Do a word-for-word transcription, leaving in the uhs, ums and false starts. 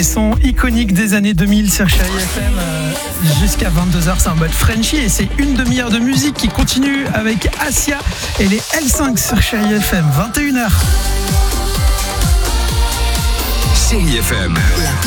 sons iconiques des années deux mille sur Chérie F M euh, jusqu'à vingt-deux heures. C'est un mode Frenchy et c'est une demi-heure de musique qui continue avec Asia et les L cinq sur Chérie F M, vingt et une heures. Chérie F M, la